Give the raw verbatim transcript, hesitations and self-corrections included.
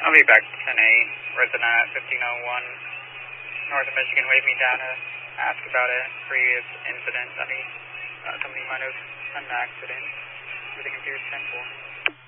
I'll be back ten A, resident at fifteen oh one North of Michigan. Wave me down to ask about a previous incident that he, uh, somebody might have done an accident with the computer ten four.